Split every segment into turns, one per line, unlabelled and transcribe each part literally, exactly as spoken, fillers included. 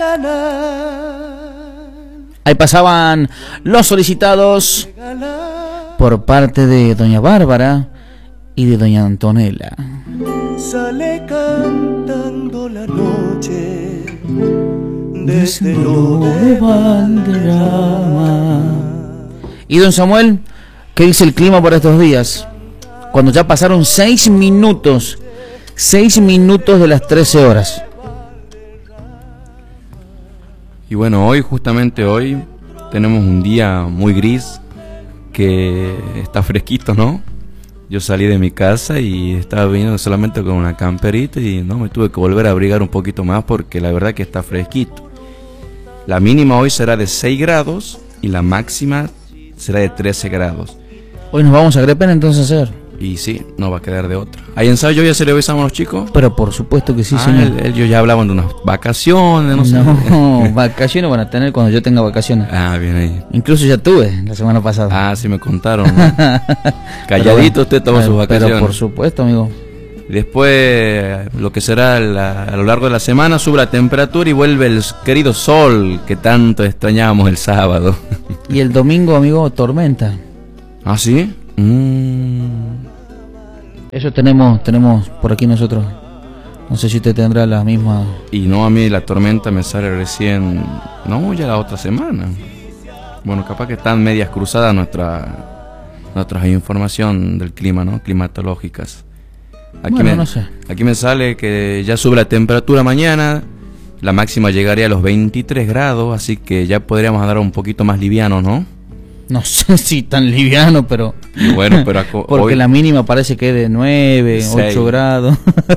Ahí pasaban los solicitados por parte de doña Bárbara y de doña Antonella.
Sale cantando la noche desde lo de Valderrama.
Y don Samuel, ¿qué dice el clima por estos días? Cuando ya pasaron seis minutos, seis minutos de las trece horas.
Y bueno, hoy, justamente hoy, tenemos un día muy gris, que está fresquito, ¿no? Yo salí de mi casa y estaba viniendo solamente con una camperita y no, me tuve que volver a abrigar un poquito más porque la verdad que está fresquito. La mínima hoy será de seis grados y la máxima será de trece grados.
Hoy nos vamos a Grepen entonces a hacer.
Y sí, no va a quedar de otra. ¿Hay ensayo? ¿Ya se le avisamos a los chicos?
Pero por supuesto que sí,
ah,
señor.
El, ellos ya hablaban de unas vacaciones, no,
no
sé.
No, vacaciones van a tener cuando yo tenga vacaciones.
Ah, bien ahí.
Incluso ya tuve la semana pasada.
Ah, sí me contaron, ¿no? Calladito bueno, usted tomó sus vacaciones.
Pero por supuesto, amigo.
Después, lo que será la, a lo largo de la semana, sube la temperatura y vuelve el querido sol que tanto extrañábamos el sábado.
Y el domingo, amigo, tormenta.
¿Ah, sí? Mm.
Eso tenemos tenemos por aquí nosotros. No sé si usted tendrá la misma.
Y no, a mí la tormenta me sale recién, no, ya la otra semana. Bueno, capaz que están medias cruzadas nuestra nuestra información del clima, ¿no? Climatológicas. Aquí
bueno,
me,
no sé.
Aquí me sale que ya sube la temperatura mañana, la máxima llegaría a los veintitrés grados, así que ya podríamos andar un poquito más livianos, ¿no?
No sé si tan liviano, pero...
Y bueno, pero
porque
hoy...
la mínima parece que es de nueve,
seis.
ocho grados.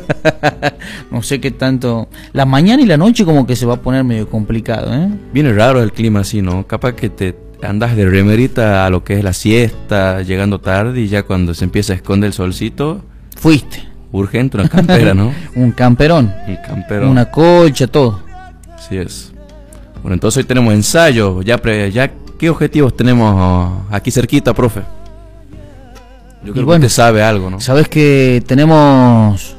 No sé qué tanto... La mañana y la noche como que se va a poner medio complicado, ¿eh?
Viene raro el clima así, ¿no? Capaz que te andas de remerita a lo que es la siesta, llegando tarde, y ya cuando se empieza a esconder el solcito...
Fuiste.
Urgente, una campera, ¿no?
Un camperón.
Un camperón.
Una colcha, todo.
Así es. Bueno, entonces hoy tenemos ensayo. Ya, pre, ya ¿qué objetivos tenemos aquí cerquita, profe? Yo creo bueno, que usted sabe algo, ¿no?
Sabes que tenemos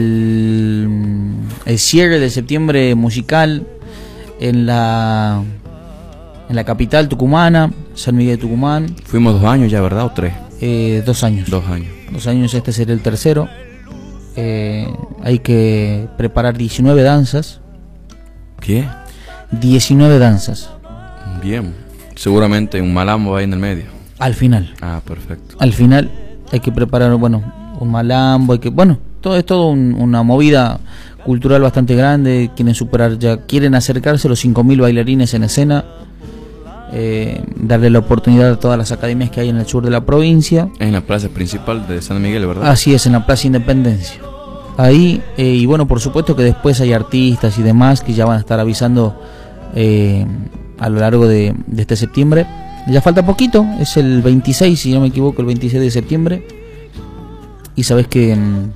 el, el cierre de septiembre musical en la en la capital tucumana, San Miguel de Tucumán.
Fuimos dos años ya, ¿verdad? ¿O tres?
Eh, dos años.
Dos años.
Dos años, este sería el tercero. Eh, hay que preparar diecinueve danzas.
¿Qué?
diecinueve danzas.
Bien. Seguramente un malambo ahí en el medio.
Al final.
Ah, perfecto.
Al final hay que preparar, bueno, un malambo, hay que, bueno, todo es todo un, una movida cultural bastante grande. Quieren superar ya, quieren acercarse a los cinco mil bailarines en escena. Eh, darle la oportunidad a todas las academias que hay en el sur de la provincia.
Es en la plaza principal de San Miguel, ¿verdad?
Así es, en la Plaza Independencia. Ahí, eh, y bueno, por supuesto que después hay artistas y demás que ya van a estar avisando eh, a lo largo de, de este septiembre. Ya falta poquito, es el veintiséis, si no me equivoco, el veintiséis de septiembre. Y sabes que,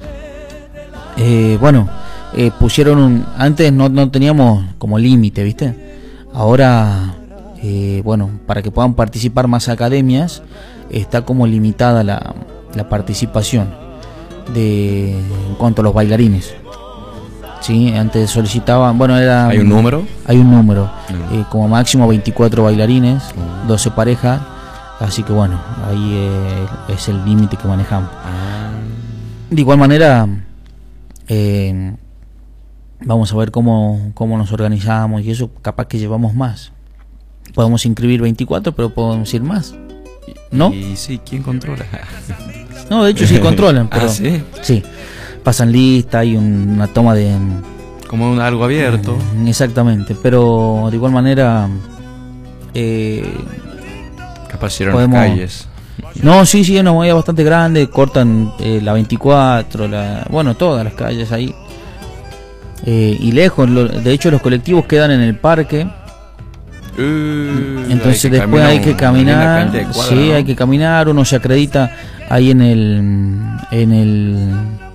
eh, bueno, eh, pusieron un... Antes no, no teníamos como límite, ¿viste? Ahora... Eh, bueno, para que puedan participar más academias, está como limitada la, la participación de, en cuanto a los bailarines. Sí, antes solicitaban, bueno, era...
¿Hay un número?
Hay un número,
no.
eh, como máximo veinticuatro bailarines,
uh.
doce parejas, así que bueno, ahí eh, es el límite que manejamos.
Ah.
De igual manera, eh, vamos a ver cómo, cómo nos organizamos y eso, capaz que llevamos más. Podemos inscribir veinticuatro, pero podemos ir más, ¿no?
Y sí, ¿quién controla?
No, de hecho sí controlan, pero
¿Ah, sí?
Sí, pasan lista, hay un, una toma de...
Como un, algo abierto.
Eh, exactamente, pero de igual manera... Eh,
Capaz hicieron
podemos...
las calles.
No, sí, sí, es una movida bastante grande, cortan eh, la veinticuatro, la, bueno, todas las calles ahí. Eh, y lejos, lo, de hecho los colectivos quedan en el parque.
Uh,
Entonces hay después hay que caminar, de cuadra, sí, ¿no? Hay que caminar, uno se acredita ahí en el en el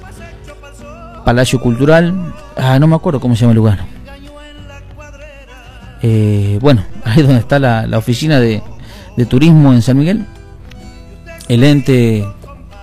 Palacio Cultural, ah, no me acuerdo cómo se llama el lugar. Eh, bueno, ahí es donde está la, la oficina de, de turismo en San Miguel, el ente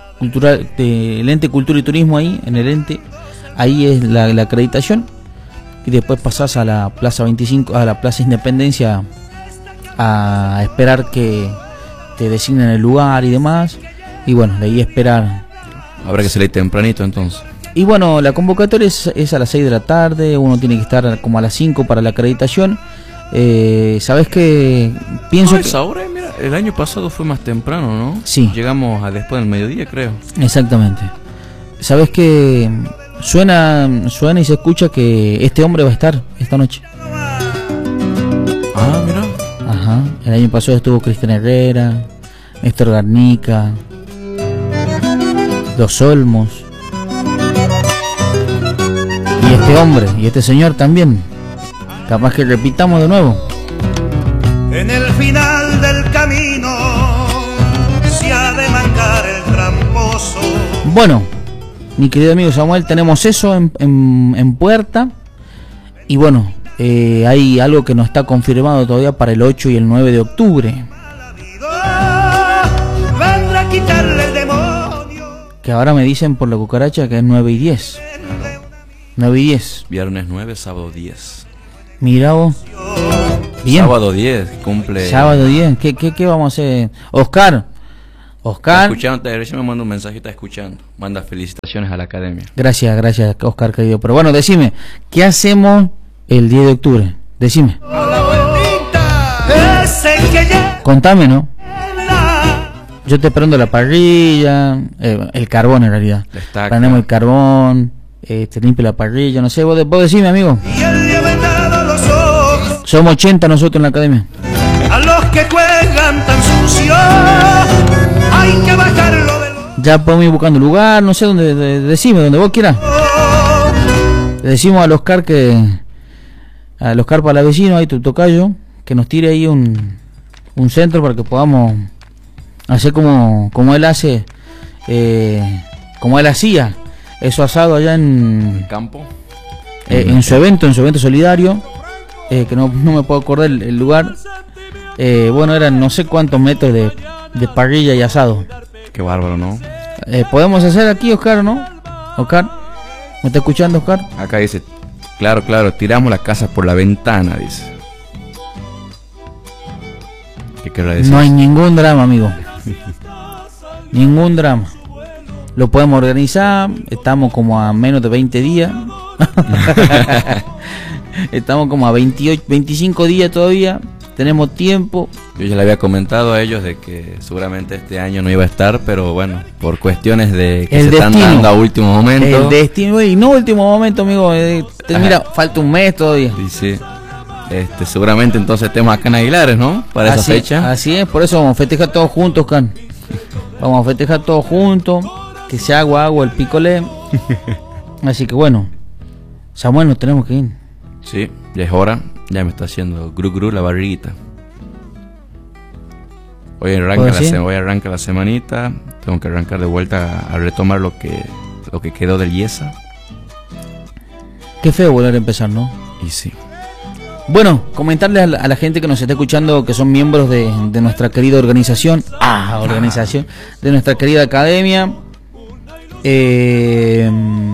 cultural, de, el ente Cultura y Turismo ahí, en el ente, ahí es la, la acreditación. y después pasás a la Plaza veinticinco, a la Plaza Independencia, a esperar que te designen el lugar y demás, y bueno, de ahí esperar.
Habrá que salir tempranito entonces.
Y bueno, la convocatoria es, es a las seis de la tarde, uno tiene que estar como a las cinco para la acreditación. Eh, ¿Sabes qué? Pienso
No,
que...
ahora, mira, el año pasado fue más temprano, ¿no?
Sí.
Llegamos a después del mediodía, creo.
Exactamente. ¿Sabes qué? Suena, suena y se escucha que este hombre va a estar esta noche.
Ah, mira.
Ajá. El año pasado estuvo Cristian Herrera, Néstor Garnica, Los Olmos. Y este hombre, y este señor también. Capaz que repitamos de nuevo.
En el final del camino se ha de marcar el tramposo.
Bueno, mi querido amigo Samuel, tenemos eso en, en, en puerta. Y bueno, eh, hay algo que no está confirmado todavía para el ocho y el nueve de octubre.
Vendrá a quitarle el demonio.
Que ahora me dicen por la cucaracha que es nueve y diez. nueve y diez.
Viernes nueve, sábado diez.
Mirá vos. Bien.
Sábado diez, cumple.
Sábado diez. ¿Qué, qué, qué vamos a hacer? Oscar. Oscar.
Está escuchando, recién me manda un mensaje, está escuchando. Manda felicitaciones a la academia.
Gracias, gracias, Oscar querido. Pero bueno, decime, ¿qué hacemos el diez de octubre? Decime. Contame, ¿no? Yo te prendo la parrilla, eh, el carbón en realidad. Prendemos el carbón, eh, te limpio la parrilla, no sé, vos, vos decime, amigo. Somos ochenta nosotros en la academia.
A los que juegan tan sucio hay que bajarlo de los...
Ya podemos ir buscando lugar, no sé dónde, de, decime, donde vos quieras. Le decimos al Oscar que... Al Oscar para la vecino, ahí tu tocayo, que nos tire ahí un, un centro para que podamos hacer como, como él hace, eh, como él hacía, eso asado allá en...
¿Campo?
Eh, en su evento, en su evento solidario. Eh, que no, no me puedo acordar el, el lugar. Eh, bueno, eran no sé cuántos metros de, de parrilla y asado.
Qué bárbaro, ¿no?
Eh, ¿Podemos hacer aquí, Oscar, no? Oscar, ¿me está escuchando, Oscar?
Acá dice, claro, claro, tiramos las casas por la ventana, dice. ¿Qué querrá decir?
No hay ningún drama, amigo. Ningún drama. Lo podemos organizar. Estamos como a menos de veinte días. Estamos como a veintiocho, veinticinco días todavía. Tenemos tiempo.
Yo ya le había comentado a ellos de que seguramente este año no iba a estar, pero bueno, por cuestiones de que
el
se
destino,
están dando a último momento.
El destino, y no último momento, amigo. Eh, te, mira, falta un mes todavía.
Sí, sí. Este, seguramente entonces estemos acá en Aguilares, ¿no? Para
así,
esa fecha.
Así es, por eso vamos a festejar todos juntos, Can. Vamos a festejar todos juntos. Que se agua, agua, el picolé. Así que bueno, Samuel, nos tenemos que ir.
Sí, ya es hora. Ya me está haciendo gru gru la barriguita. Hoy arranca, la, se hoy arranca la semanita. Tengo que arrancar de vuelta a, a retomar lo que lo que quedó del IESA.
Qué feo volver a empezar, ¿no?
Y sí.
Bueno, comentarles a la, a la gente que nos está escuchando, que son miembros de, de nuestra querida organización. Ah, organización. De nuestra querida academia. Eh,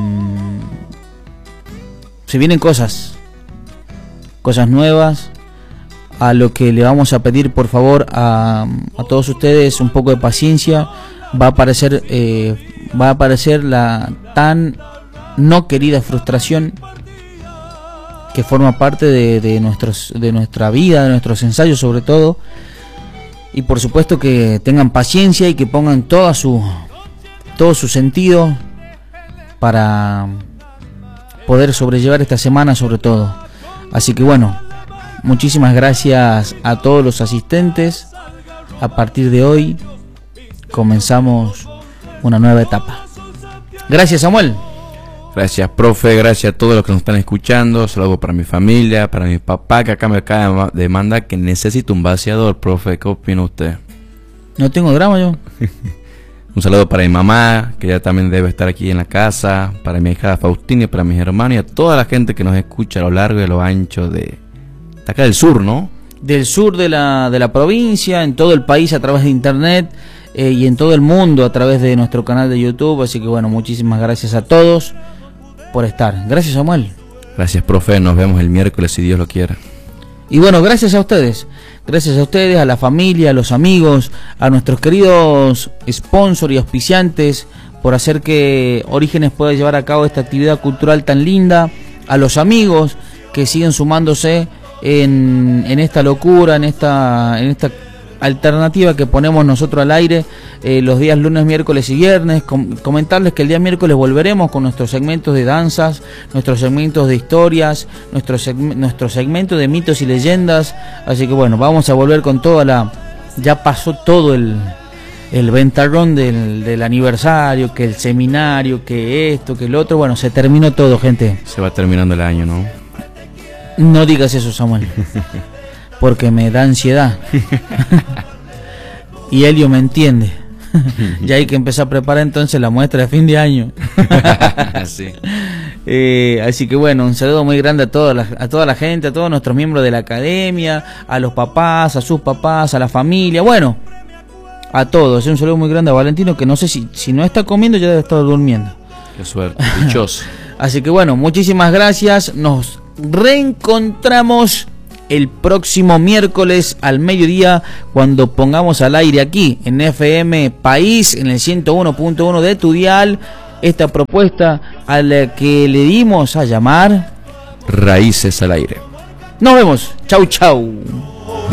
se vienen cosas. Cosas nuevas. A lo que le vamos a pedir, por favor, a, a todos ustedes un poco de paciencia. Va a aparecer, eh, va a aparecer la tan no querida frustración que forma parte de, de nuestros, de nuestra vida, de nuestros ensayos sobre todo. Y por supuesto que tengan paciencia y que pongan toda su, todo su sentido para poder sobrellevar esta semana sobre todo. Así que bueno, muchísimas gracias a todos los asistentes. A partir de hoy comenzamos una nueva etapa. Gracias, Samuel.
Gracias, profe, gracias a todos los que nos están escuchando. Saludos para mi familia, para mi papá, que acá me acaba de mandar que necesito un vaciador, profe. ¿Qué opina usted?
No tengo drama yo.
Un saludo para mi mamá, que ya también debe estar aquí en la casa, para mi hija Faustina, para mis hermanos y a toda la gente que nos escucha a lo largo y a lo ancho de, de acá del sur, ¿no?
Del sur de la, de la provincia, en todo el país a través de internet eh, y en todo el mundo a través de nuestro canal de YouTube. Así que bueno, muchísimas gracias a todos por estar. Gracias, Samuel.
Gracias, profe. Nos vemos el miércoles si Dios lo quiera.
Y bueno, gracias a ustedes. Gracias a ustedes, a la familia, a los amigos, a nuestros queridos sponsors y auspiciantes por hacer que Orígenes pueda llevar a cabo esta actividad cultural tan linda. A los amigos que siguen sumándose en, en esta locura, en esta, en esta alternativa que ponemos nosotros al aire eh, los días lunes, miércoles y viernes. Com comentarles que el día miércoles volveremos con nuestros segmentos de danzas, nuestros segmentos de historias, nuestro, seg nuestro segmento de mitos y leyendas. Así que bueno, vamos a volver con toda la... Ya pasó todo el, el ventarrón del, del aniversario, que el seminario, que esto, que el otro. Bueno, se terminó todo, gente.
Se va terminando el año, ¿no?
No digas eso, Samuel, porque me da ansiedad. Y Helio me entiende. Ya hay que empezar a preparar entonces la muestra de fin de año.
Sí.
eh, así que bueno, un saludo muy grande a toda, la, a toda la gente, a todos nuestros miembros de la academia, a los papás, a sus papás, a la familia, bueno, a todos. Un saludo muy grande a Valentino, que no sé si, si no está comiendo, ya debe estar durmiendo.
Qué suerte, dichoso.
Así que bueno, muchísimas gracias. Nos reencontramos el próximo miércoles al mediodía, cuando pongamos al aire aquí en F M País, en el ciento uno punto uno de tu dial, esta propuesta a la que le dimos a llamar
Raíces al Aire.
Nos vemos. Chau, chau.